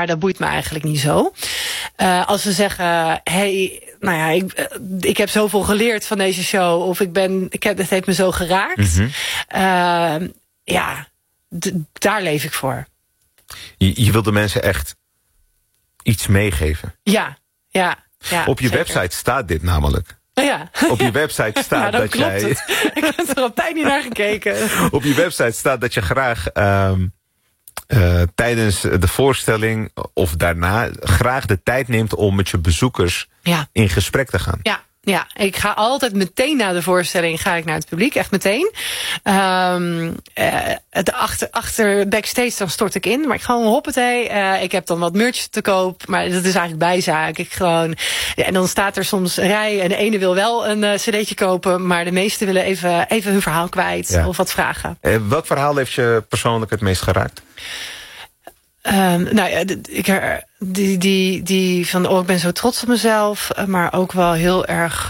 maar dat boeit me eigenlijk niet zo. Als ze zeggen, ik heb zoveel geleerd van deze show, of het heeft me zo geraakt. Daar leef ik voor. Je wil de mensen echt iets meegeven. Ja. Op je zeker. website staat dit namelijk. Ja. Op je website staat dat jij... Ik heb er al tijd niet naar gekeken. Op je website staat dat je graag tijdens de voorstelling of daarna graag de tijd neemt om met je bezoekers in gesprek te gaan. Ja, ik ga altijd meteen na de voorstelling naar het publiek, echt meteen. Achter backstage dan stort ik in, maar ik gewoon hoppatee. Ik heb dan wat merch te koop, maar dat is eigenlijk bijzaak. En dan staat er soms een rij en de ene wil wel een cd'tje kopen, maar de meesten willen even hun verhaal kwijt of wat vragen. Welk verhaal heeft je persoonlijk het meest geraakt? Die van ik ben zo trots op mezelf, maar ook wel heel erg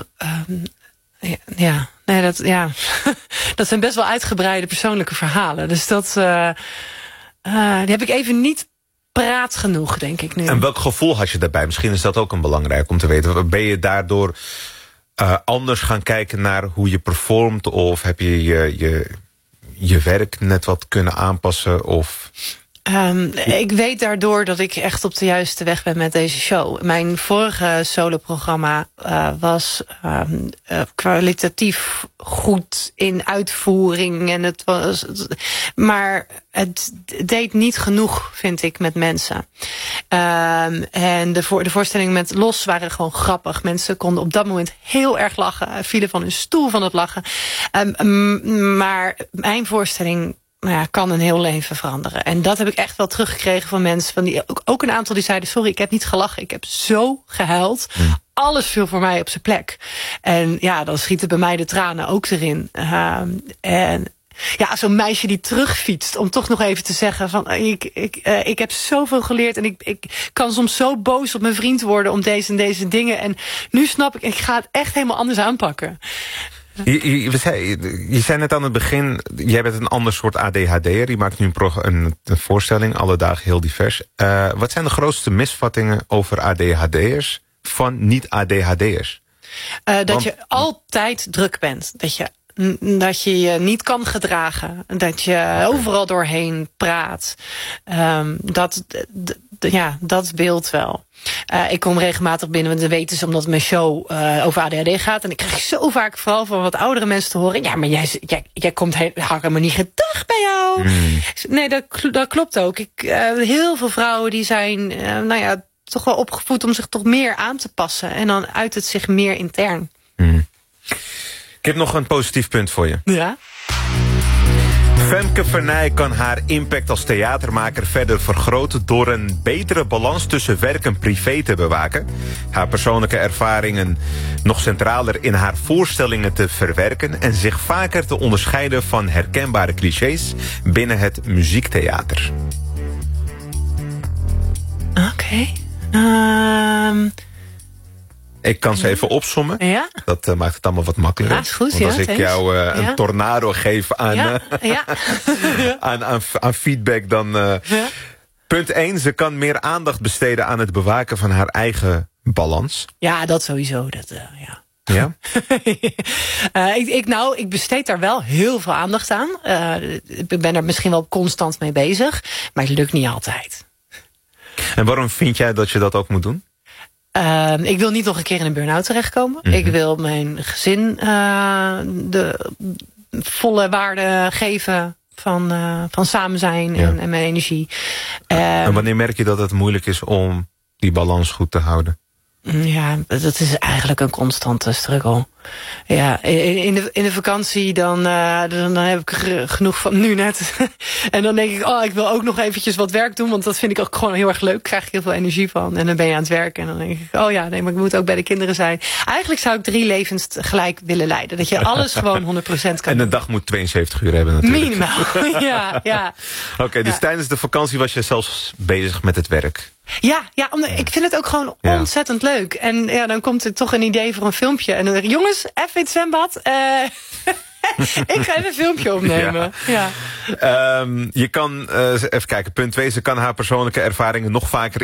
dat zijn best wel uitgebreide persoonlijke verhalen. Dus die heb ik even niet paraat genoeg, denk ik nu. En welk gevoel had je daarbij? Misschien is dat ook een belangrijk om te weten. Ben je daardoor anders gaan kijken naar hoe je performt, of heb je je werk net wat kunnen aanpassen, of... Ik weet daardoor dat ik echt op de juiste weg ben met deze show. Mijn vorige soloprogramma was kwalitatief goed in uitvoering. En maar het deed niet genoeg, vind ik, met mensen. En de voorstellingen met Los waren gewoon grappig. Mensen konden op dat moment heel erg lachen. Vielen van hun stoel van het lachen. Maar mijn voorstelling kan een heel leven veranderen. En dat heb ik echt wel teruggekregen van mensen. Ook een aantal die zeiden, sorry, ik heb niet gelachen. Ik heb zo gehuild. Alles viel voor mij op zijn plek. En dan schieten bij mij de tranen ook erin. Zo'n meisje die terugfietst om toch nog even te zeggen van ik heb zoveel geleerd en ik kan soms zo boos op mijn vriend worden om deze en deze dingen. En nu snap ik ga het echt helemaal anders aanpakken. Je zei net aan het begin, jij bent een ander soort ADHD'er. Je maakt nu een voorstelling, alle dagen heel divers. Wat zijn de grootste misvattingen over ADHD'ers van niet-ADHD'ers? Dat je altijd druk bent. Dat je je niet kan gedragen. Dat je overal doorheen praat. Dat beeld wel. Ik kom regelmatig binnen, want dan weten ze omdat mijn show over ADHD gaat. En ik krijg zo vaak vooral van wat oudere mensen te horen. Ja, maar jij komt helemaal niet gedag bij jou. Nee, dat klopt ook. Heel veel vrouwen die zijn toch wel opgevoed om zich toch meer aan te passen. En dan uit het zich meer intern. Ik heb nog een positief punt voor je. Ja? Femke Vernij kan haar impact als theatermaker verder vergroten door een betere balans tussen werk en privé te bewaken. Haar persoonlijke ervaringen nog centraler in haar voorstellingen te verwerken en zich vaker te onderscheiden van herkenbare clichés binnen het muziektheater. Oké. Ik kan ze even opsommen. Ja? Dat maakt het allemaal wat makkelijker. Ja, is goed, want als ik thanks. jou een tornado geef aan, aan feedback, dan... Punt 1, ze kan meer aandacht besteden aan het bewaken van haar eigen balans. Ja, dat sowieso. Ja? Ik besteed daar wel heel veel aandacht aan. Ik ben er misschien wel constant mee bezig. Maar het lukt niet altijd. En waarom vind jij dat je dat ook moet doen? Ik wil niet nog een keer in een burn-out terechtkomen. Ik wil mijn gezin de volle waarde geven van samen zijn en mijn energie. En wanneer merk je dat het moeilijk is om die balans goed te houden? Ja, dat is eigenlijk een constante struggle. Ja, in de vakantie dan heb ik genoeg van nu net. En dan denk ik, ik wil ook nog eventjes wat werk doen, want dat vind ik ook gewoon heel erg leuk. Daar krijg ik heel veel energie van. En dan ben je aan het werken en dan denk ik, maar ik moet ook bij de kinderen zijn. Eigenlijk zou ik 3 levens tegelijk willen leiden. Dat je alles gewoon 100% kan doen. En een dag moet 72 uur hebben natuurlijk. Minimaal, ja. Oké, dus tijdens de vakantie was je zelfs bezig met het werk. Ja, ik vind het ook gewoon ontzettend leuk. En dan komt er toch een idee voor een filmpje. En dan denk ik, jongens, even in het zwembad. Ik ga even een filmpje opnemen. Ja. Je kan, even kijken, punt 2. Ze kan haar persoonlijke ervaringen nog vaker